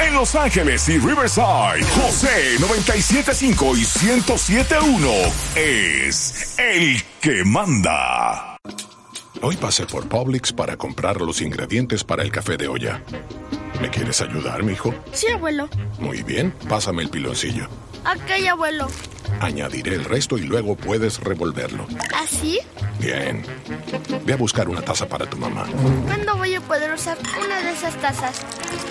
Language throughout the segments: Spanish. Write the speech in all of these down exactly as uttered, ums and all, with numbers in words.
En Los Ángeles y Riverside, José noventa y siete punto cinco y ciento siete punto uno es el que manda. Hoy pasé por Publix para comprar los ingredientes para el café de olla. ¿Me quieres ayudar, mijo? Sí, abuelo. Muy bien, pásame el piloncillo. Ok, abuelo. Añadiré el resto y luego puedes revolverlo. ¿Así? Bien. Ve a buscar una taza para tu mamá. ¿Cuándo voy a poder usar una de esas tazas?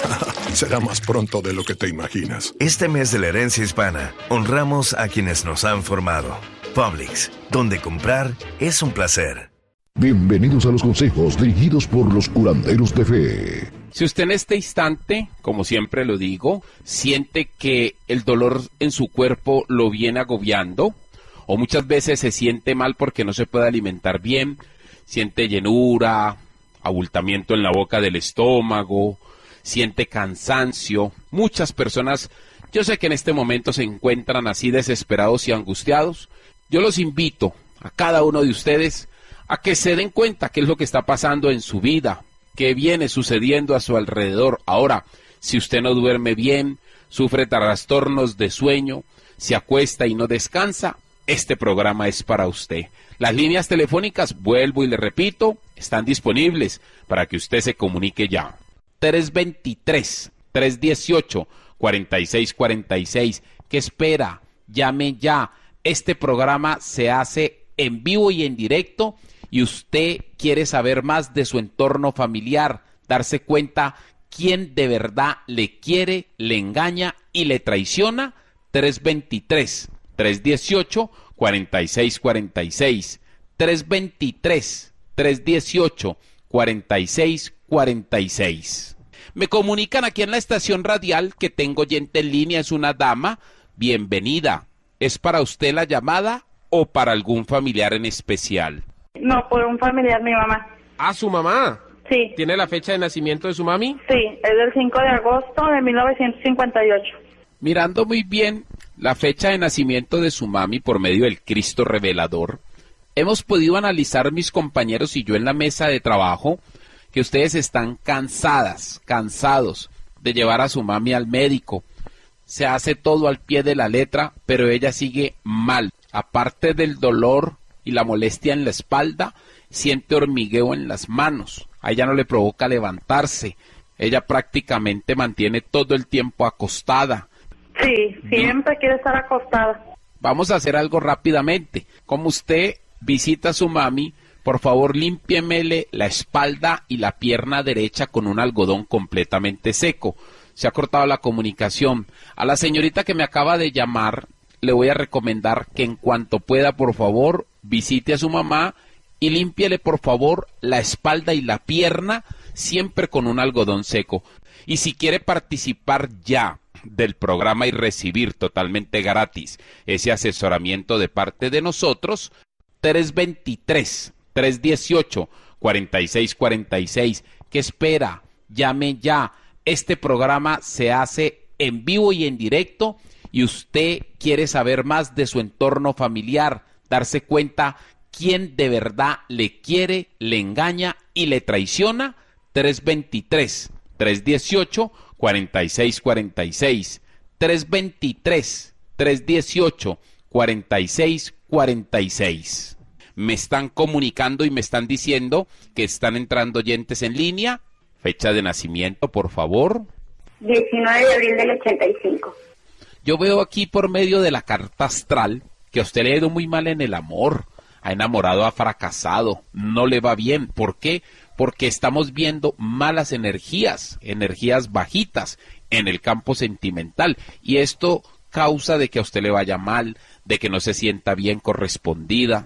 Será más pronto de lo que te imaginas. Este mes de la herencia hispana, honramos a quienes nos han formado. Publix, donde comprar es un placer. Bienvenidos a los consejos dirigidos por los curanderos de fe. Si usted en este instante, como siempre lo digo, siente que el dolor en su cuerpo lo viene agobiando, o muchas veces se siente mal porque no se puede alimentar bien, siente llenura, abultamiento en la boca del estómago, siente cansancio, muchas personas, yo sé que en este momento se encuentran así desesperados y angustiados, yo los invito a cada uno de ustedes a que se den cuenta qué es lo que está pasando en su vida, qué viene sucediendo a su alrededor. Ahora, si usted no duerme bien, sufre trastornos de sueño, se acuesta y no descansa, este programa es para usted. Las líneas telefónicas, vuelvo y le repito, están disponibles para que usted se comunique ya. tres dos tres, tres uno ocho, cuatro seis cuatro seis. ¿Qué espera? Llame ya. Este programa se hace en vivo y en directo y usted quiere saber más de su entorno familiar, darse cuenta quién de verdad le quiere, le engaña y le traiciona. tres dos tres, tres uno ocho, cuatro seis cuatro seis. tres dos tres, tres uno ocho, cuatro seis cuatro seis. Me comunican aquí en la estación radial que tengo oyente en línea, es una dama. Bienvenida. ¿Es para usted la llamada o para algún familiar en especial? No, por un familiar, mi mamá. ¿Ah, su mamá? Sí. ¿Tiene la fecha de nacimiento de su mami? Sí, es del cinco de agosto de mil novecientos cincuenta y ocho. Mirando muy bien la fecha de nacimiento de su mami por medio del Cristo Revelador, hemos podido analizar mis compañeros y yo en la mesa de trabajo que ustedes están cansadas, cansados de llevar a su mami al médico. Se hace todo al pie de la letra, pero ella sigue mal. Aparte del dolor y la molestia en la espalda, siente hormigueo en las manos. A ella no le provoca levantarse. Ella prácticamente mantiene todo el tiempo acostada. Sí, siempre quiere estar acostada. Vamos a hacer algo rápidamente. Como usted visita a su mami, por favor límpiemele la espalda y la pierna derecha con un algodón completamente seco. Se ha cortado la comunicación. A la señorita que me acaba de llamar, le voy a recomendar que en cuanto pueda, por favor, visite a su mamá y límpiele, por favor, la espalda y la pierna, siempre con un algodón seco. Y si quiere participar ya del programa y recibir totalmente gratis ese asesoramiento de parte de nosotros, tres dos tres, tres uno ocho, cuatro seis cuatro seis. ¿Qué espera? Llame ya. Este programa se hace en vivo y en directo y usted quiere saber más de su entorno familiar, darse cuenta quién de verdad le quiere, le engaña y le traiciona. tres dos tres, tres uno ocho, cuatro seis cuatro seis. tres dos tres, tres uno ocho, cuatro seis cuatro seis. Me están comunicando y me están diciendo que están entrando oyentes en línea. Fecha de nacimiento, por favor. diecinueve de abril del ochenta y cinco. Yo veo aquí por medio de la carta astral que a usted le ha ido muy mal en el amor. Ha enamorado, ha fracasado, no le va bien. ¿Por qué? Porque estamos viendo malas energías, energías bajitas en el campo sentimental. Y esto causa de que a usted le vaya mal, de que no se sienta bien correspondida.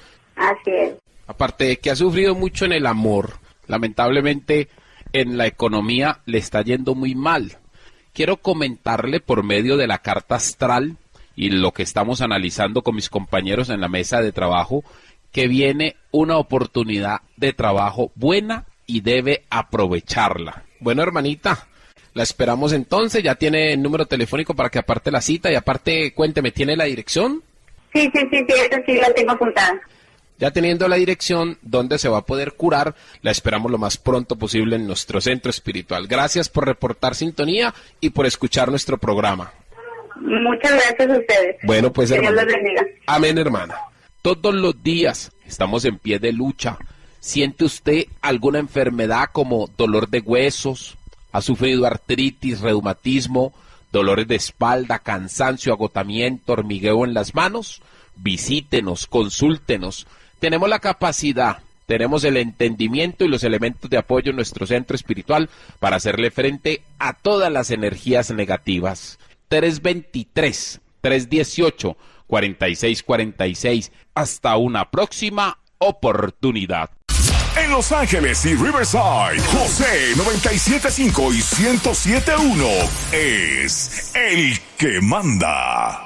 Así es. Aparte de que ha sufrido mucho en el amor, lamentablemente en la economía le está yendo muy mal. Quiero comentarle por medio de la carta astral y lo que estamos analizando con mis compañeros en la mesa de trabajo, que viene una oportunidad de trabajo buena y debe aprovecharla. Bueno, hermanita, la esperamos entonces. Ya tiene el número telefónico para que aparte la cita y aparte, cuénteme, ¿tiene la dirección? Sí, sí, sí, sí, esa sí la tengo apuntada. Ya teniendo la dirección donde se va a poder curar, la esperamos lo más pronto posible en nuestro centro espiritual. Gracias por reportar sintonía y por escuchar nuestro programa. Muchas gracias a ustedes. Bueno, pues, que Dios hermana. les bendiga. Amén, hermana. Todos los días estamos en pie de lucha. ¿Siente usted alguna enfermedad como dolor de huesos? ¿Ha sufrido artritis, reumatismo, dolores de espalda, cansancio, agotamiento, hormigueo en las manos? Visítenos, consúltenos. Tenemos la capacidad, tenemos el entendimiento y los elementos de apoyo en nuestro centro espiritual para hacerle frente a todas las energías negativas. tres veintitrés, tres dieciocho, cuarenta y seis cuarenta y seis. Hasta una próxima oportunidad. En Los Ángeles y Riverside, José noventa y siete punto cinco y ciento siete punto uno es el que manda.